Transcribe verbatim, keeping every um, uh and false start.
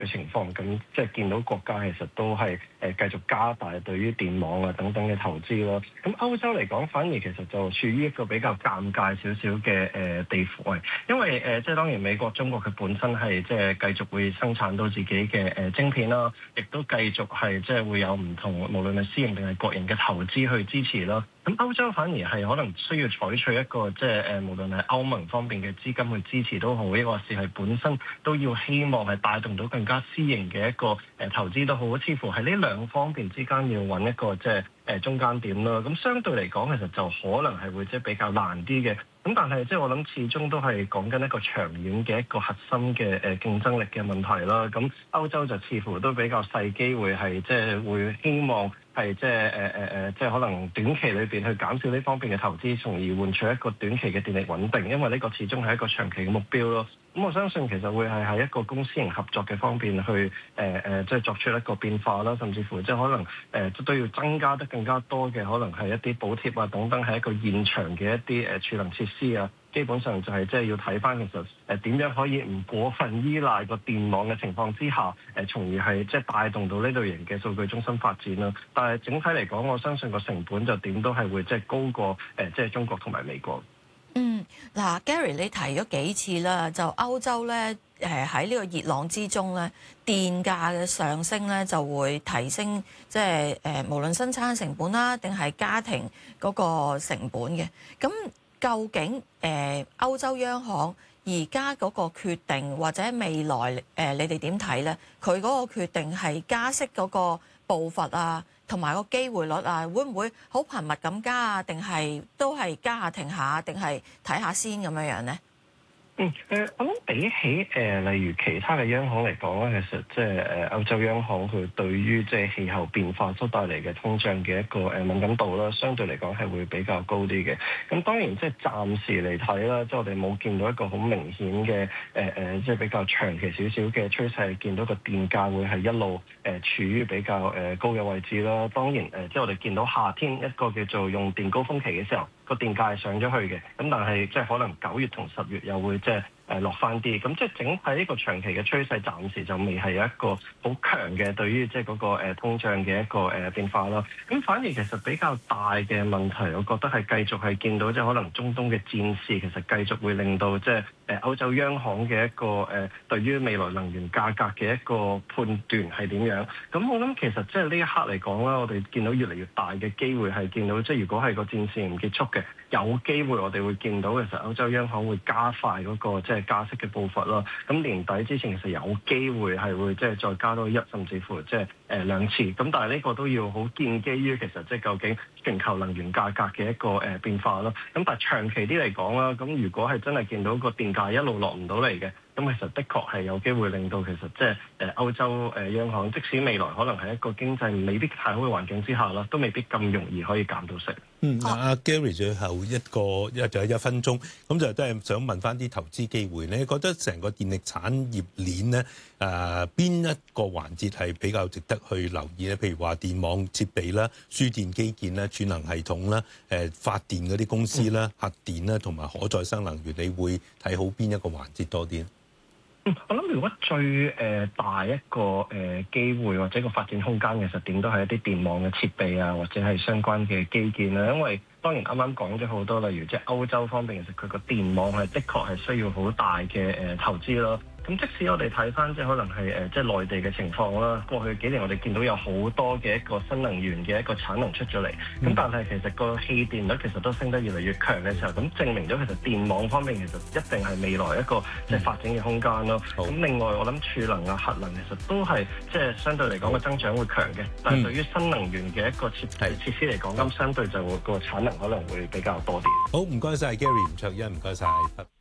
嘅情況，咁即係見到國家其實都係誒繼續加大對於電網啊等等嘅投資咯。咁歐洲嚟講，反而其實就處於一個比較尷尬少少嘅誒地位，因為誒即係當然美國、中國佢本身係即係繼續會生產到自己嘅誒晶片啦，亦都繼續係即係會有唔同，無論係私營定係國營嘅投資去支持啦。咁歐洲反而係可能需要採取一個即係誒，無論係歐盟方面嘅資金去支持都好，抑或是係本身都要希望係帶動到更加私營嘅一個誒投資都好，似乎喺呢兩方面之間要揾一個即係誒中間點啦。咁相對嚟講，其實就可能係會即係比較難啲嘅。咁但係即係我諗，始終都係講緊一個長遠嘅一個核心嘅誒競爭力嘅問題啦。咁歐洲就似乎都比較細機會係即係會希望係即係誒誒誒，即係可能短期裏邊去減少呢方面嘅投資，從而換取一個短期嘅電力穩定，因為呢個始終係一個長期嘅目標咯。咁我相信其實會係喺一個公私營合作嘅方面去誒誒、呃，即係作出一個變化啦，甚至乎即係可能誒、呃、都要增加得更加多嘅，可能係一啲補貼啊等等，係一個現場嘅一啲誒儲能設施啊。基本上就係即係要睇翻其實誒點樣可以唔過分依賴個電網嘅情況之下，誒從而係即係帶動到呢類型嘅數據中心發展啦。但係整體嚟講，我相信個成本就點都係會即係高過誒即係中國同埋美國。 嗯，嗱，Gary 你提咗幾次啦，就歐洲咧誒喺呢個熱浪之中咧，電價嘅上升咧就會提升即係誒無論生產成本啦，定係家庭嗰個成本嘅。咁究竟誒、呃、歐洲央行而家嗰個決定，或者未來誒、呃、你哋點睇咧？佢嗰個決定係加息嗰個步伐啊，同埋個機會率啊，會唔會好頻密咁加啊？定係都係加下停下，定係睇下先咁樣樣咧？ 嗯，誒，我諗比起誒、呃，例如其他嘅央行嚟講咧，其實即係誒歐洲央行佢對於即係氣候變化所帶嚟嘅通脹嘅一個誒敏感度啦，相對嚟講係會比較高啲嘅。咁當然即係暫時嚟睇啦，即係我哋冇見到一個好明顯嘅誒誒，即係比較長期少少嘅趨勢，見到個電價會係一路誒、呃、處於比較誒、呃、高嘅位置啦。當然誒、呃，即係我哋見到夏天一個叫做用電高峰期嘅時候，個電價係上咗去嘅。咁但係即係可能九月同十月又會即係誒落翻啲，咁即係整體呢個長期嘅趨勢，暫時就未係有一個好強嘅對於即係嗰個誒通脹嘅一個誒變化啦。咁反而其實比較大嘅問題，我覺得係繼續係見到即係可能中東嘅戰事，其實繼續會令到即係誒歐洲央行嘅一個誒對於未來能源價格嘅一個判斷係點樣。咁我諗其實即係呢一刻嚟講啦，我哋見到越嚟越大嘅機會係見到即係如果係個戰事唔結束嘅，有機會我哋會見到其實歐洲央行會加快嗰個即係加息嘅步伐啦。咁年底之前其實有機會係會即係再加多一，甚至乎即係誒兩次。咁但係呢個都要好建基於其實即係究竟全球能源價格嘅一個誒變化啦。咁但係長期啲嚟講啦，咁如果係真係見到個電價一路落唔到嚟嘅，咁其實的確係有機會令到其實即係誒歐洲誒央行，即使未來可能係一個經濟未必太好嘅環境之下啦，都未必咁容易可以減到息。 嗯，阿 Gary 最後一個一就係一分鐘，咁就都係想問翻啲投資機會咧。你覺得成個電力產業鏈咧，誒邊一個環節係比較值得去留意咧？譬如話電網設備啦、輸電基建啦、儲能系統啦、誒發電嗰啲公司啦、嗯、核電啦，同埋可再生能源，你會睇好邊一個環節多啲？ 嗯，我諗如果最誒、呃、大一個誒、呃、機會或者個發展空間，其實點都係一啲電網嘅設備啊，或者係相關嘅基建啦。因為當然啱啱講咗好多，例如即係歐洲方面，其實佢個電網係的確係需要好大嘅誒、呃、投資咯。咁即使我哋睇翻即係可能係誒即係內地嘅情況啦，過去幾年我哋見到有好多嘅一個新能源嘅一個產能出咗嚟，咁、嗯、但係其實個氣電率其實都升得越嚟越強嘅時候，咁證明咗其實電網方面其實一定係未來一個即係發展嘅空間咯。咁、嗯、另外我諗儲能啊、核能其實都係即係相對嚟講個增長會強嘅，但係對於新能源嘅一個設備設施嚟講，咁相對就會個產能可能會比較多啲。 好，唔該晒 Gary 吳卓殷，唔該晒。